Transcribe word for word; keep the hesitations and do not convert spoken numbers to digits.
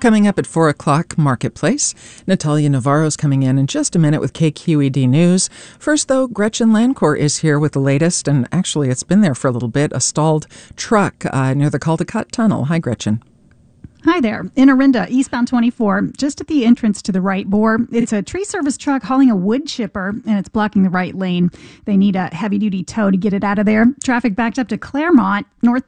Coming up at four o'clock, Marketplace. Natalia Navarro's coming in in just a minute with K Q E D News. First, though, Gretchen Lancourt is here with the latest, and actually it's been there for a little bit, a stalled truck uh, near the Caldecott Tunnel. Hi, Gretchen. Hi there. In Orinda, eastbound twenty-four, just at the entrance to the right bore. It's a tree service truck hauling a wood chipper, and it's blocking the right lane. They need a heavy-duty tow to get it out of there. Traffic backed up to Claremont, north